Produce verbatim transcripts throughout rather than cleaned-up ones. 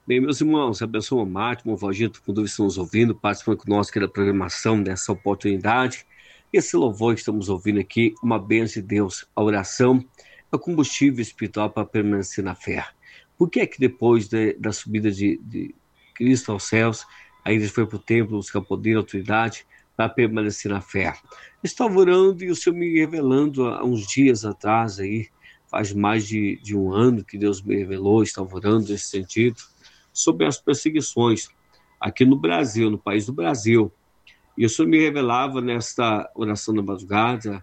Bem, meus irmãos, abençoa o Márcio, o Valgito, quando estão nos ouvindo, participando conosco aqui da programação dessa oportunidade. Esse louvor que estamos ouvindo aqui, uma bênção de Deus, a oração é o combustível espiritual para permanecer na fé. Por que é que depois de- da subida de, de Cristo aos céus, a igreja foi para o templo buscar poder e autoridade para permanecer na fé? Estava orando e o Senhor me revelando há uns dias atrás aí, faz mais de, de um ano que Deus me revelou, estava orando nesse sentido sobre as perseguições aqui no Brasil, no país do Brasil. E o Senhor me revelava nesta oração da madrugada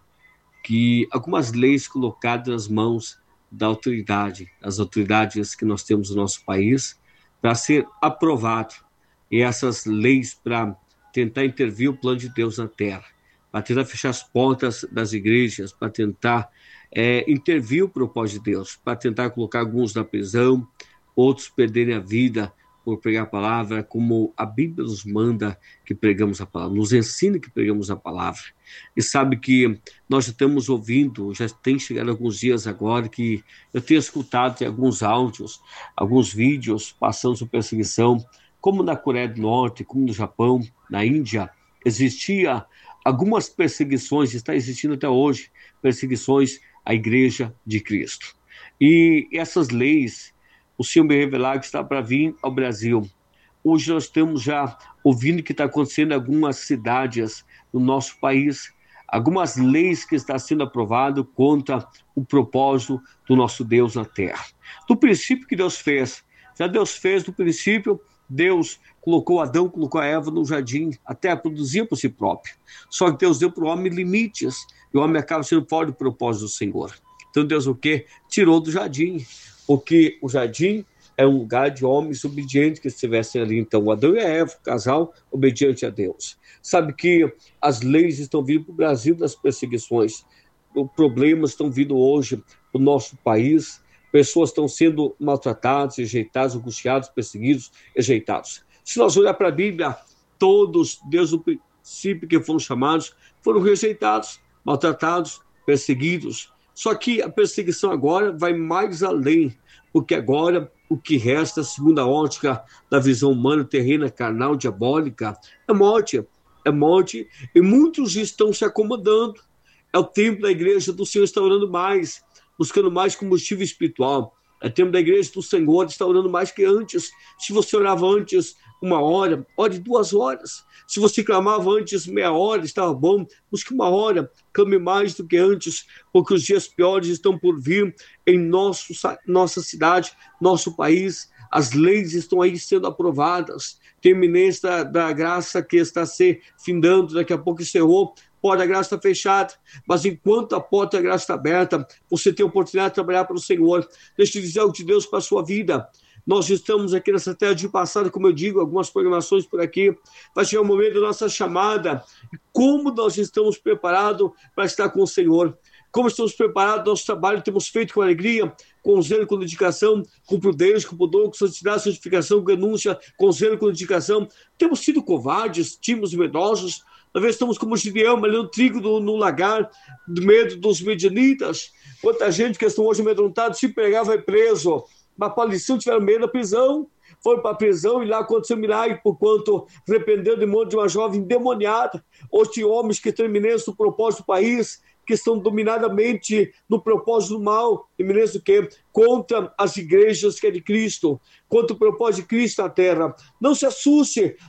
que algumas leis colocadas nas mãos da autoridade, as autoridades que nós temos no nosso país, para ser aprovado. E essas leis para tentar intervir o plano de Deus na terra, para tentar fechar as portas das igrejas, para tentar é, intervir o propósito de Deus, para tentar colocar alguns na prisão, outros perderem a vida por pregar a palavra, como a Bíblia nos manda que pregamos a palavra, nos ensina que pregamos a palavra. E sabe que nós já estamos ouvindo, já tem chegado alguns dias agora que eu tenho escutado alguns áudios, alguns vídeos passando sobre perseguição, como na Coreia do Norte, como no Japão, na Índia, existia algumas perseguições, está existindo até hoje, perseguições à Igreja de Cristo. E essas leis, o Senhor me revelar que está para vir ao Brasil. Hoje nós estamos já ouvindo o que está acontecendo em algumas cidades no nosso país, algumas leis que estão sendo aprovadas contra o propósito do nosso Deus na terra. Do princípio que Deus fez, já Deus fez do princípio, Deus colocou Adão, colocou a Eva no jardim, até produzir por si próprio. Só que Deus deu para o homem limites, e o homem acaba sendo fora do propósito do Senhor. Então Deus o quê? Tirou do jardim, porque o jardim é um lugar de homens obedientes que estivessem ali. Então, Adão e a Eva, casal obediente a Deus. Sabe que as leis estão vindo para o Brasil das perseguições. Os problemas estão vindo hoje para o nosso país. Pessoas estão sendo maltratadas, rejeitadas, angustiadas, perseguidos, rejeitados. Se nós olhar para a Bíblia, todos, desde o princípio que foram chamados, foram rejeitados, maltratados, perseguidos. Só que a perseguição agora vai mais além, porque agora o que resta, segundo a ótica da visão humana, terrena, carnal, diabólica, é morte. É morte, e muitos estão se acomodando. É o tempo da igreja do Senhor está orando mais, buscando mais combustível espiritual. É o tempo da igreja do Senhor está orando mais que antes. Se você orava antes uma hora, ore duas horas. Se você clamava antes meia hora, estava bom, busque uma hora, clame mais do que antes, porque os dias piores estão por vir em nosso, nossa cidade, nosso país. As leis estão aí sendo aprovadas. Tem iminência da, da graça que está se findando, daqui a pouco encerrou, porta da graça está fechada, mas enquanto a porta da graça está aberta, você tem a oportunidade de trabalhar para o Senhor. Deixa eu dizer algo de Deus para a sua vida. Nós estamos aqui nessa terra de passado, como eu digo, algumas programações por aqui. Vai chegar o momento da nossa chamada. Como nós estamos preparados para estar com o Senhor? Como estamos preparados? Nosso trabalho temos feito com alegria, com zelo, com dedicação, com prudência, com pudor, com santidade, santificação, com renúncia, com zelo, com dedicação. Temos sido covardes, tímidos e medrosos. Talvez estamos como Gideão, malhando trigo no, no lagar, do medo dos medianitas. Quanta gente que estão hoje amedrontados, se pregar vai preso. Mas Palestina tiveram medo da prisão, foram para a prisão e lá aconteceu um milagre, por quanto repreendeu o demônio de uma jovem endemoniada. Hoje tem homens que estão iminentes do propósito do país, que estão dominadamente no propósito do mal, iminentes do quê? Contra as igrejas que é de Cristo, contra o propósito de Cristo na terra. Não se assuste,